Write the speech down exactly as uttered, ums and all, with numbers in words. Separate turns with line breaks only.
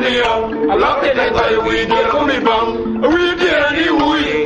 dunia. Alake na tai widi ya kumi bang. Widi ya ni hui.